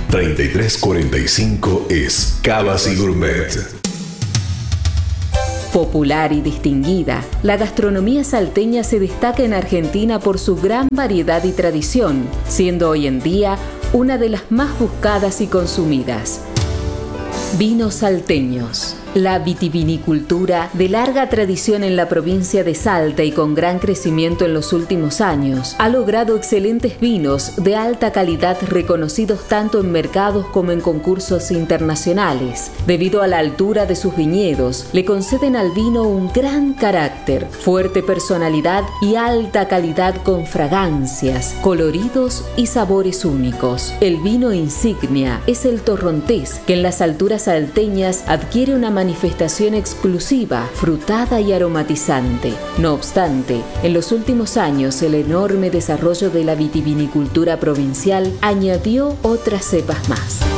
3345 es Cavas y Gourmet. Popular y distinguida, la gastronomía salteña se destaca en Argentina por su gran variedad y tradición, siendo hoy en día una de las más buscadas y consumidas. Vinos salteños. La vitivinicultura, de larga tradición en la provincia de Salta y con gran crecimiento en los últimos años, ha logrado excelentes vinos de alta calidad reconocidos tanto en mercados como en concursos internacionales. Debido a la altura de sus viñedos, le conceden al vino un gran carácter, fuerte personalidad y alta calidad con fragancias, coloridos y sabores únicos. El vino insignia es el torrontés, que en las alturas salteñas adquiere una manifestación exclusiva, frutada y aromatizante. No obstante, en los últimos años el enorme desarrollo de la vitivinicultura provincial añadió otras cepas más.